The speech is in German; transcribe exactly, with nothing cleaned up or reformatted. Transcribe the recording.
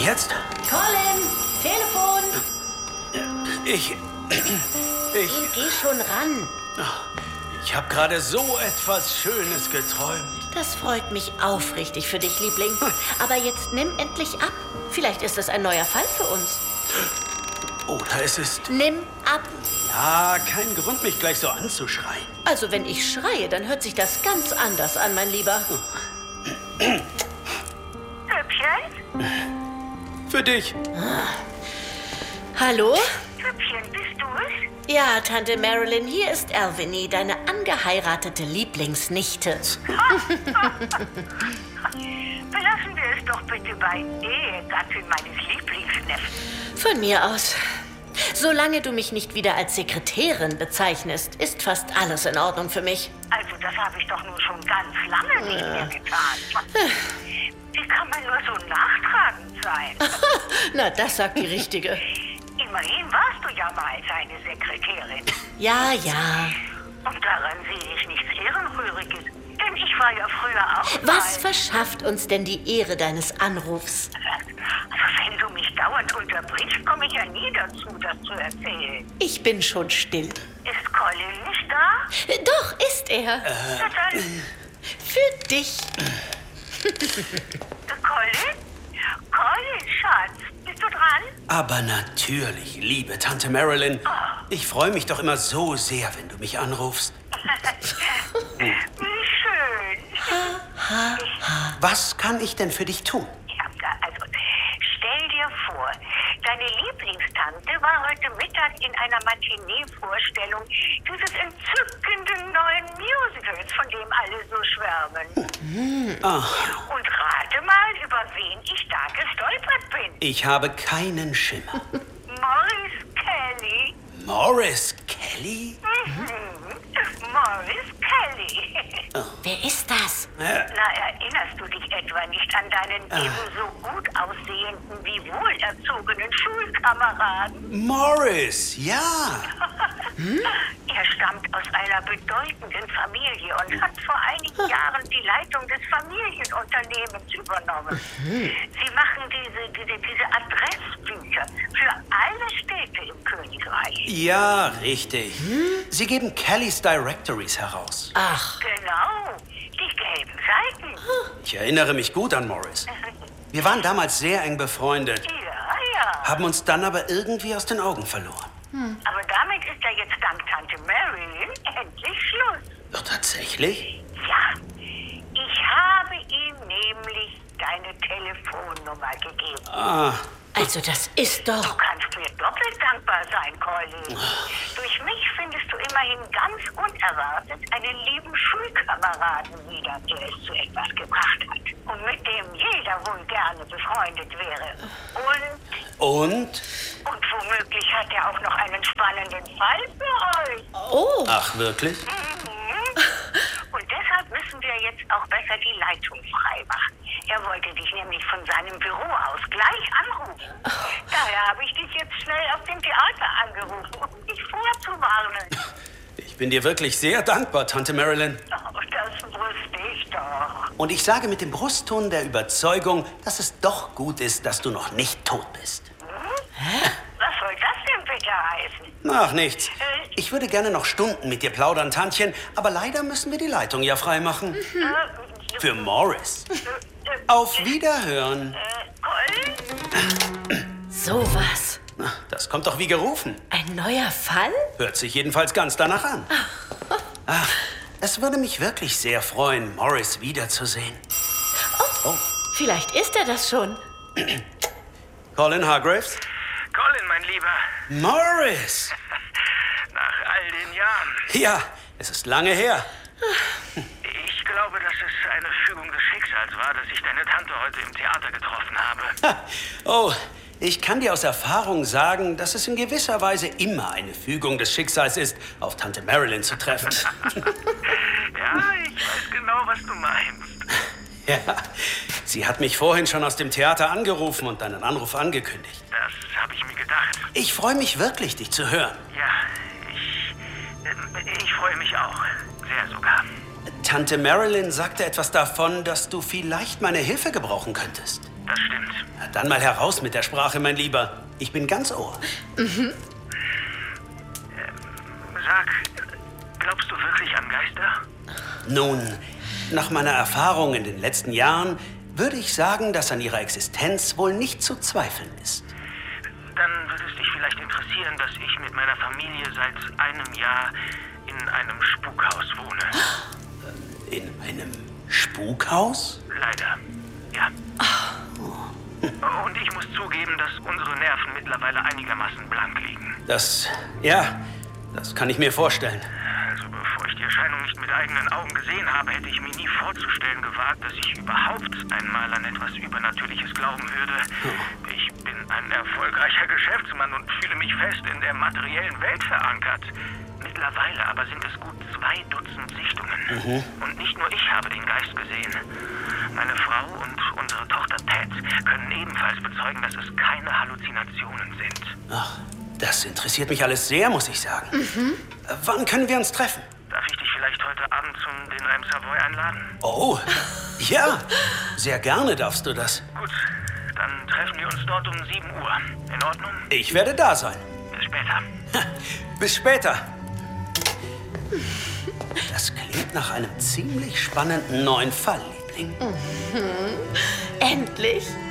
jetzt? Colin, Telefon. Ich... Ich... Geh schon ran. Ich habe gerade so etwas Schönes geträumt. Das freut mich aufrichtig für dich, Liebling. Aber jetzt nimm endlich ab. Vielleicht ist es ein neuer Fall für uns. Oder es ist... Nimm ab. Ja, kein Grund, mich gleich so anzuschreien. Also wenn ich schreie, dann hört sich das ganz anders an, mein Lieber. Hübchen? Für dich. Hallo? Hübchen, bist du es? Ja, Tante Marilyn, hier ist Alviny, deine angeheiratete Lieblingsnichte. Belassen wir es doch bitte bei Ehegattin meines Lieblingsneffen. Von mir aus. Solange du mich nicht wieder als Sekretärin bezeichnest, ist fast alles in Ordnung für mich. Also das habe ich doch nun schon ganz lange nicht mehr getan. Wie kann man nur so nachtragend sein? Na, das sagt die Richtige. Immerhin warst du ja mal seine Sekretärin. Ja, ja. Und daran sehe ich nichts Ehrenrühriges. Denn ich war ja früher auch Was mal. verschafft uns denn die Ehre deines Anrufs? Also wenn du mich dauernd unterbrichst, komme ich ja nie dazu, das zu erzählen. Ich bin schon still. Ist Colin nicht da? Äh, Doch, ist er. Na dann, Für dich. Colin? Colin, Schatz, bist du dran? Aber natürlich, liebe Tante Marilyn. Ich freue mich doch immer so sehr, wenn du mich anrufst. Wie schön. Was kann ich denn für dich tun? Ja, also, stell dir vor, deine Lieblingstante war heute Mittag in einer Matinee-Vorstellung dieses entzückenden neuen Musicals, von dem alle so schwärmen. Ach, Und rate mal, über wen ich da gestolpert bin. ich habe keinen Schimmer. Maurice Kelly. Maurice Kelly? Mhm. Maurice Kelly. Wer ist das? Na, erinnerst du dich etwa nicht an deinen ebenso gut aussehenden wie wohlerzogenen Schulkameraden? Morris, ja. Er stammt aus einer bedeutenden Familie und hat vor einigen Jahren die Leitung des Familienunternehmens übernommen. Sie machen diese, diese, diese Adressbücher für alle Städte im Königreich. Ja, richtig. Sie geben Kellys Directories heraus. Ach, Genau, die gelben Seiten. Ich erinnere mich gut an Morris. Wir waren damals sehr eng befreundet, Ja, ja. haben uns dann aber irgendwie aus den Augen verloren. Aber damit ist ja jetzt dank Tante Marilyn endlich Schluss. Doch tatsächlich? Ja, ich habe ihm nämlich deine Telefonnummer gegeben. Ah, also das ist Du doch... kannst mir doppelt dankbar sein, Colin. Durch mich findest du immerhin ganz unerwartet einen lieben Schulkameraden wieder, der es zu etwas gebracht hat. Und mit dem jeder wohl gerne befreundet wäre. Und, und? und womöglich hat er auch noch einen spannenden Fall für euch. Oh, Ach, wirklich? Mhm. Und deshalb müssen wir jetzt auch besser die Leitung freimachen. Er wollte dich nämlich von seinem Büro aus gleich anrufen. Daher habe ich dich jetzt schnell auf dem Theater angerufen, um dich vorzuwarnen. Ich bin dir wirklich sehr dankbar, Tante Marilyn. Oh, das wusste ich doch. Und ich sage mit dem Brustton der Überzeugung, dass es doch gut ist, dass du noch nicht tot bist. Was soll das denn bitte heißen? Ach, nichts. Ich würde gerne noch Stunden mit dir plaudern, Tantchen, aber leider müssen wir die Leitung ja freimachen. Äh, Für Morris. äh, äh, Auf Wiederhören. äh, Colin? sowas. Das kommt doch wie gerufen. Ein neuer Fall? Hört sich jedenfalls ganz danach an. Ach, es würde mich wirklich sehr freuen, Morris wiederzusehen. Oh, vielleicht ist er das schon. Colin Hargraves? Colin, mein Lieber, Morris! nach all den Jahren. Ja, es ist lange her. Ich glaube, dass es eine Fügung des Schicksals war, dass ich deine Tante heute im Theater getroffen habe. Ha. Oh, ich kann dir aus Erfahrung sagen, dass es in gewisser Weise immer eine Fügung des Schicksals ist, auf Tante Marilyn zu treffen. Ja, ich weiß genau, was du meinst. Ja, sie hat mich vorhin schon aus dem Theater angerufen und deinen Anruf angekündigt. Das habe ich mir gedacht. Ich freue mich wirklich, dich zu hören. Ja, ich... äh, Ich freue mich auch. Sehr sogar. Tante Marilyn sagte etwas davon, dass du vielleicht meine Hilfe gebrauchen könntest. das stimmt. Na, dann mal heraus mit der Sprache, mein Lieber. Ich bin ganz Ohr. Mhm. Sag, glaubst du wirklich an Geister? Nun, nach meiner Erfahrung in den letzten Jahren würde ich sagen, dass an ihrer Existenz wohl nicht zu zweifeln ist. Dann würde es dich vielleicht interessieren, dass ich mit meiner Familie seit einem Jahr in einem Spukhaus wohne. In einem Spukhaus? Leider, ja. Und ich muss zugeben, dass unsere Nerven mittlerweile einigermaßen blank liegen. Das, ja, das kann ich mir vorstellen. Also bevor ich die Erscheinung nicht mit eigenen Augen gesehen habe, hätte ich mir nie vorzustellen gewagt, dass ich überhaupt einmal an etwas Übernatürliches glauben würde. Ich bin ein erfolgreicher Geschäftsmann und fühle mich fest in der materiellen Welt verankert. Mittlerweile aber sind es gut zwei Dutzend Sichtungen. Mhm. Und nicht nur ich habe den Geist gesehen. Meine Frau und unsere Tochter Ted können ebenfalls bezeugen, dass es keine Halluzinationen sind. Ach, das interessiert mich alles sehr, muss ich sagen. Mhm. Äh, wann können wir uns treffen? Darf ich dich vielleicht heute Abend zum Dinner im Savoy einladen? Oh, ja. Sehr gerne darfst du das. Gut, dann treffen wir uns dort um sieben Uhr. In Ordnung? Ich werde da sein. Bis später. Bis später. Das klingt nach einem ziemlich spannenden neuen Fall, Liebling. Mhm. Endlich?